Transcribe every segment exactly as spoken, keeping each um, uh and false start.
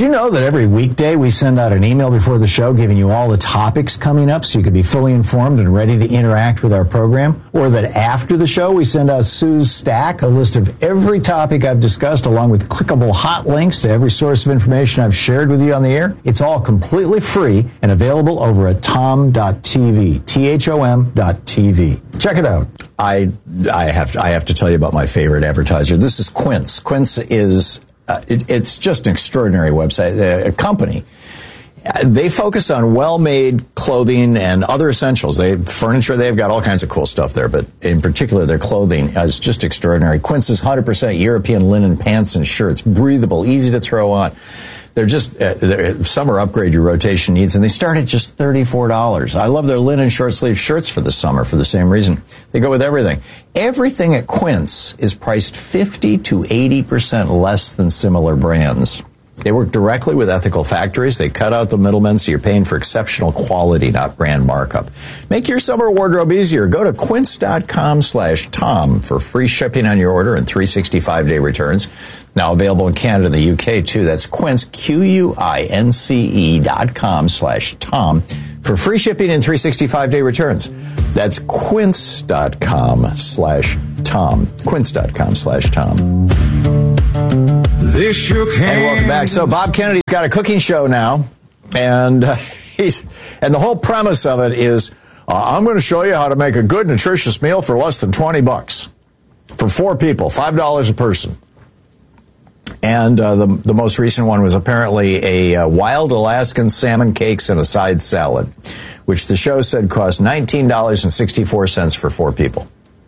you know that every weekday we send out an email before the show giving you all the topics coming up so you could be fully informed and ready to interact with our program? Or that after the show we send out Sue's Stack, a list of every topic I've discussed along with clickable hot links to every source of information I've shared with you on the air? It's all completely free and available over at tom dot t v, T H O M dot T V. Check it out. I, I, have to, I have to tell you about my favorite advertiser. This is Quince. Quince is... Uh, it, it's just an extraordinary website, uh, a company. Uh, they focus on well-made clothing and other essentials. They furniture, they've got all kinds of cool stuff there, but in particular their clothing is just extraordinary. Quince's one hundred percent European linen pants and shirts, breathable, easy to throw on. They're just, uh, they're, summer upgrade your rotation needs, and they start at just thirty-four dollars. I love their linen short-sleeve shirts for the summer for the same reason. They go with everything. Everything at Quince is priced fifty to eighty percent less than similar brands. They work directly with ethical factories. They cut out the middlemen, so you're paying for exceptional quality, not brand markup. Make your summer wardrobe easier. Go to quince.com slash Tom for free shipping on your order and three hundred sixty-five day returns. Now available in Canada and the U K, too. That's Quince, Q U I N C E dot com slash Tom for free shipping and three hundred sixty-five day returns. That's quince.com slash Tom. Quince.com slash Tom. This you can. And welcome back. So Bob Kennedy's got a cooking show now, and uh, he's and the whole premise of it is uh, I'm going to show you how to make a good, nutritious meal for less than twenty bucks for four people, five dollars a person. And uh, the the most recent one was apparently a uh, wild Alaskan salmon cakes and a side salad, which the show said cost nineteen dollars and sixty-four cents for four people.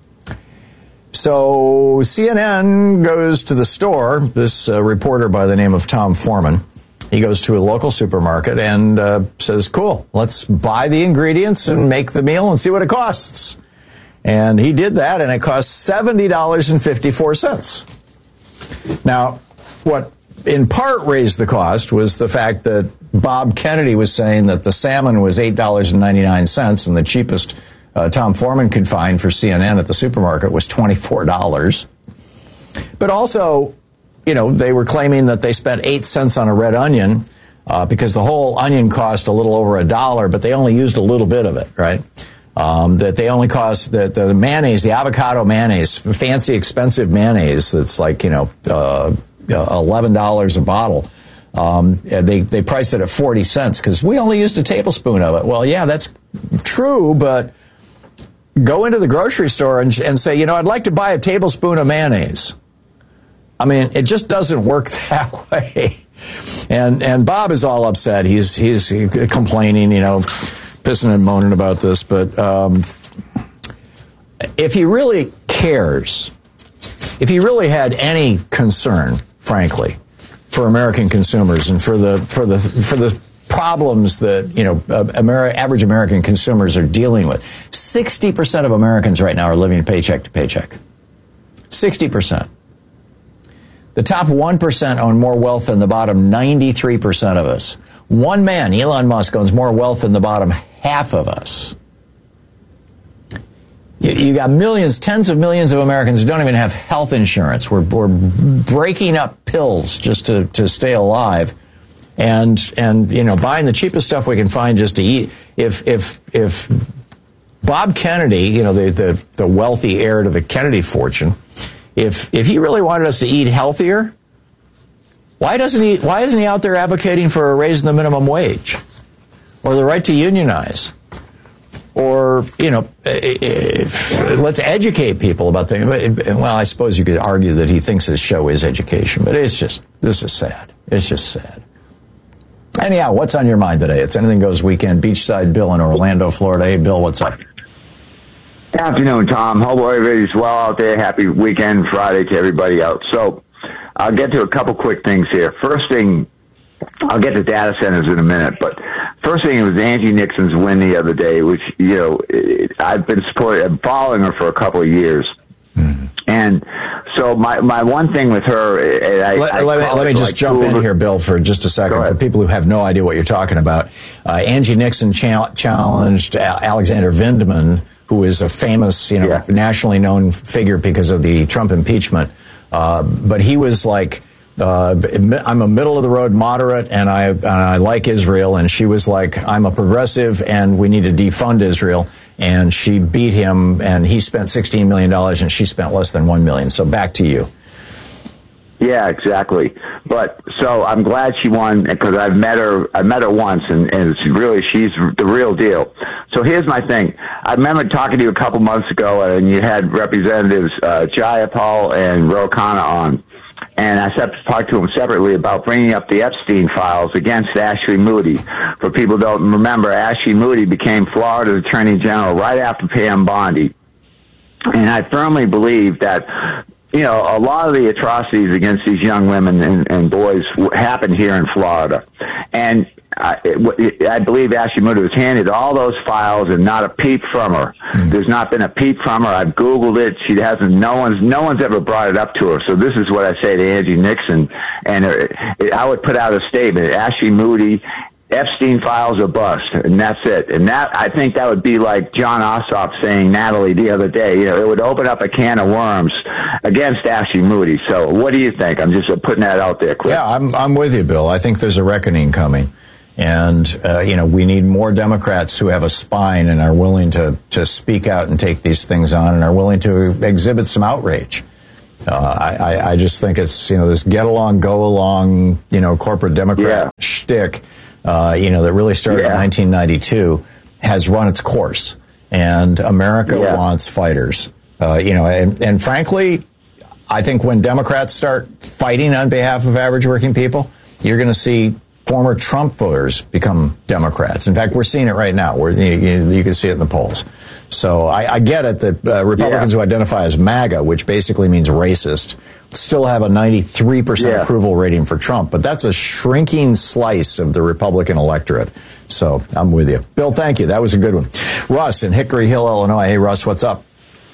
So C N N goes to the store, this uh, reporter by the name of Tom Foreman. He goes to a local supermarket and uh, says, cool, let's buy the ingredients and make the meal and see what it costs. And he did that, and it cost seventy dollars and fifty-four cents. Now, what in part raised the cost was the fact that Bob Kennedy was saying that the salmon was eight dollars and ninety-nine cents, and the cheapest uh, Tom Foreman could find for C N N at the supermarket was twenty-four dollars. But also, you know, they were claiming that they spent eight cents on a red onion uh, because the whole onion cost a little over a dollar, but they only used a little bit of it, right? Um, that they only cost, that the mayonnaise, the avocado mayonnaise, fancy, expensive mayonnaise that's like, you know, uh, eleven dollars a bottle. Um, they, they priced it at forty cents because we only used a tablespoon of it. Well, yeah, that's true, but go into the grocery store and, and say, you know, I'd like to buy a tablespoon of mayonnaise. I mean, it just doesn't work that way. And and Bob is all upset. He's he's complaining, you know, pissing and moaning about this. But um, if he really cares, if he really had any concern, frankly, for American consumers and for the for the for the problems that, you know, uh, Ameri- average American consumers are dealing with, sixty percent of Americans right now are living paycheck to paycheck. sixty percent. The top one percent own more wealth than the bottom ninety-three percent of us. One man, Elon Musk, owns more wealth than the bottom half of us. You, you got millions, tens of millions of Americans who don't even have health insurance. We're, we're breaking up pills just to, to stay alive, and and you know, buying the cheapest stuff we can find just to eat. If if if Bob Kennedy, you know, the the, the wealthy heir to the Kennedy fortune, if if he really wanted us to eat healthier, why doesn't he? Why isn't he out there advocating for a raise in the minimum wage, or the right to unionize, or, you know, let's educate people about things? Well, I suppose you could argue that he thinks this show is education, but it's just, this is sad. It's just sad. Anyhow, what's on your mind today? It's Anything Goes Weekend. Beachside Bill in Orlando, Florida. Hey, Bill, what's up? Good afternoon, Tom. Hope everybody's well out there. Happy weekend Friday to everybody out. So I'll get to a couple quick things here. First thing, I'll get to data centers in a minute, but first thing, it was Angie Nixon's win the other day, which, you know, I've been supporting, following her for a couple of years. Mm-hmm. And so my, my one thing with her, and I, let, I let me, let me just like jump in here, Bill, for just a second. For people who have no idea what you're talking about, uh, Angie Nixon cha- challenged Alexander Vindman, who is a famous, you know, yeah. nationally known figure because of the Trump impeachment. Uh, but he was like Uh, I'm a middle-of-the-road moderate, and I, and I like Israel. And she was like, I'm a progressive, and we need to defund Israel. And she beat him, and he spent sixteen million dollars, and she spent less than one million dollars. So back to you. Yeah, exactly. But so I'm glad she won because I've met her. I met her once, and, and it's really she's the real deal. So here's my thing. I remember talking to you a couple months ago, and you had Representatives uh, Jayapal and Ro Khanna on, and I talked to them separately about bringing up the Epstein files against Ashley Moody. For people who don't remember, Ashley Moody became Florida's Attorney General right after Pam Bondi, and I firmly believe that. You know, a lot of the atrocities against these young women and, and boys happen here in Florida. And I, it, I believe Ashley Moody was handed all those files and not a peep from her. Mm. There's not been a peep from her. I've Googled it. She hasn't, no one's, no one's ever brought it up to her. So this is what I say to Angie Nixon. And it, it, I would put out a statement. Ashley Moody, Epstein files are bust, and that's it. And that, I think that would be like John Ossoff saying Natalie the other day. You know, it would open up a can of worms against Ashley Moody. So what do you think? I'm just putting that out there quick. Yeah, I'm, I'm with you, Bill. I think there's a reckoning coming. And, uh, you know, we need more Democrats who have a spine and are willing to, to speak out and take these things on and are willing to exhibit some outrage. Uh, I, I just think it's, you know, this get along, go along, you know, corporate Democrat yeah. shtick. Uh, you know, that really started yeah. in nineteen ninety-two, has run its course. And America yeah. wants fighters. Uh, you know, and, and frankly, I think when Democrats start fighting on behalf of average working people, you're going to see former Trump voters become Democrats. In fact, we're seeing it right now. Where you, you, you can see it in the polls. So I, I get it that uh, Republicans yeah. who identify as MAGA, which basically means racist, still have a ninety-three percent yeah. approval rating for Trump. But that's a shrinking slice of the Republican electorate. So I'm with you. Bill, thank you. That was a good one. Russ in Hickory Hill, Illinois. Hey, Russ, what's up?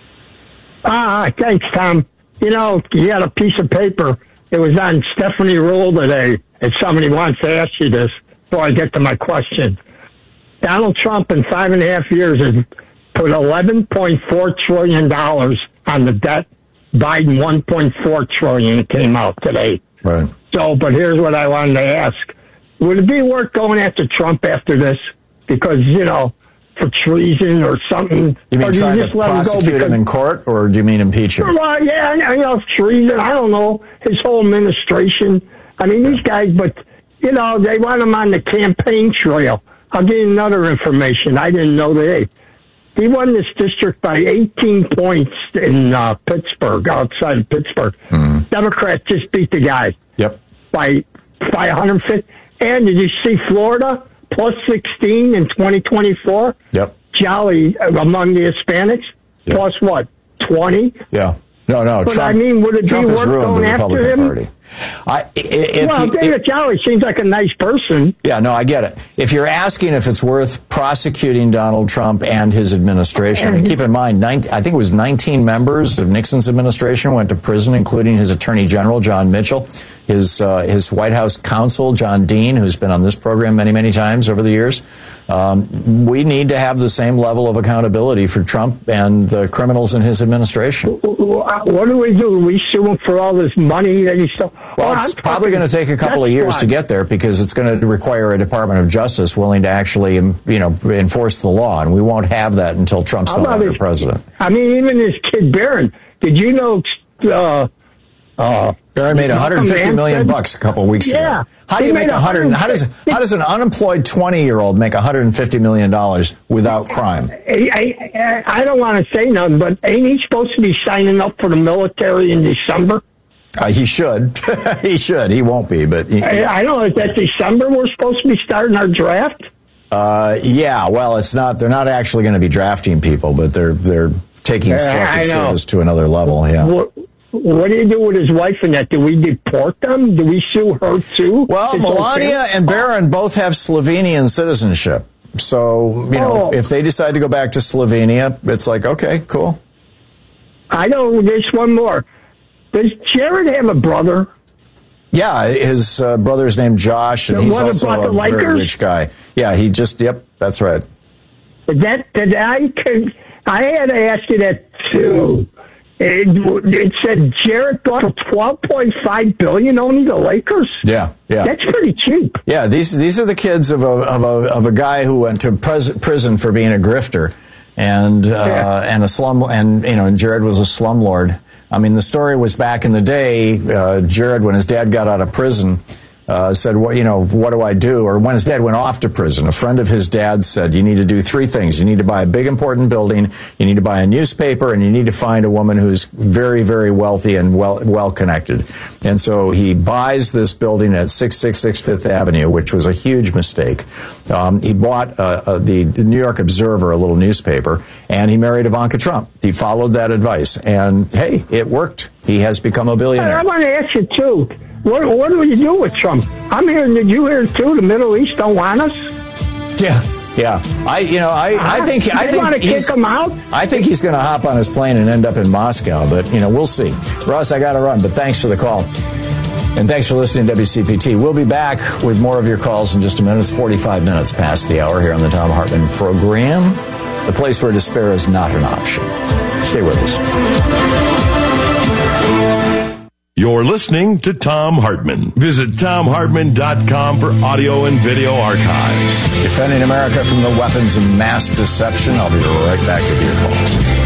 Ah, thanks, Tom. You know, you had a piece of paper. It was on Stephanie Rule today. If somebody wants to ask you this before I get to my question. Donald Trump in five and a half years has put eleven point four trillion dollars on the debt. Biden one point four trillion dollars. It came out today. Right. So, but here's what I wanted to ask. Would it be worth going after Trump after this? Because, you know, for treason or something. You mean or do trying you just to let prosecute him, go him in court, or do you mean impeach him? Well, yeah, you know, treason. I don't know. His whole administration. I mean, these guys, but, you know, they want him on the campaign trail. I'll give you another information. I didn't know that. He won this district by eighteen points in uh, Pittsburgh, outside of Pittsburgh. Mm-hmm. Democrats just beat the guy. Yep. By, by one hundred fifty. And did you see Florida? Plus sixteen in twenty twenty-four. Yep. Jolly among the Hispanics. Yep. Plus what? twenty? Yeah. No, no. But Trump, I mean, would it Trump be has worth ruined going the after Republican him? Party. I, if well, you, David if, Jolly seems like a nice person. Yeah, no, I get it. If you're asking if it's worth prosecuting Donald Trump and his administration, and keep in mind, nineteen, I think it was nineteen members of Nixon's administration went to prison, including his Attorney General, John Mitchell, his uh, his White House counsel, John Dean, who's been on this program many, many times over the years. Um, we need to have the same level of accountability for Trump and the criminals in his administration. What do we do? We sue him for all this money that he stole? Well, it's probably going to take a couple of years to get there because it's going to require a Department of Justice willing to actually, you know, enforce the law, and we won't have that until Trump's no longer president. I mean, even this kid Barron. Did you know? Uh, uh, Barron made one hundred fifty million bucks a couple of weeks yeah, ago. How do you make one hundred? How does how does an unemployed twenty-year-old make one hundred fifty million dollars without crime? I, I, I don't want to say nothing, but ain't he supposed to be signing up for the military in December? Uh, he should. he should. He won't be, but he, I, I don't know. Is that December we're supposed to be starting our draft? Uh, yeah. Well, it's not. They're not actually going to be drafting people, but they're they're taking uh, selective service to another level. Yeah. What, what do you do with his wife and that? Do we deport them? Do we sue her too? Well, it's Melania okay. and Barron both have Slovenian citizenship. So, you know, oh. if they decide to go back to Slovenia, it's like, okay, cool. I know. There's one more. Does Jared have a brother? Yeah, his uh, brother is named Josh, and the he's also a Lakers? very rich guy. Yeah, he just, yep, that's right. That, that I could, I had to ask you that too. It, it said Jared got for twelve point five billion dollars only the Lakers. Yeah, yeah. That's pretty cheap. Yeah, these these are the kids of a of a of a guy who went to pres- prison for being a grifter, and uh, Yeah. and a slum, and you know, and Jared was a slumlord. I mean, the story was back in the day. Uh, Jared, when his dad got out of prison, uh, said, "What you know? What do I do?" Or when his dad went off to prison, a friend of his dad said, "You need to do three things. You need to buy a big, important building. You need to buy a newspaper, and you need to find a woman who's very, very wealthy and well well connected." And so he buys this building at six sixty-six Fifth Avenue, which was a huge mistake. Um, he bought uh, uh, the New York Observer, a little newspaper, and he married Ivanka Trump. He followed that advice, and hey, it worked. He has become a billionaire. I want to ask you, too, what, what do you do with Trump? I'm hearing, did you hear, too, the Middle East don't want us? Yeah, yeah. I, you know, I, I think, I They think want to kick he's, him out? I think he's going to hop on his plane and end up in Moscow, but you know, we'll see. Russ, I got to run, but thanks for the call. And thanks for listening to W C P T. We'll be back with more of your calls in just a minute. It's forty-five minutes past the hour here on the Thom Hartmann program, the place where despair is not an option. Stay with us. You're listening to Thom Hartmann. Visit Thom Hartmann dot com for audio and video archives. Defending America from the weapons of mass deception. I'll be right back with your calls.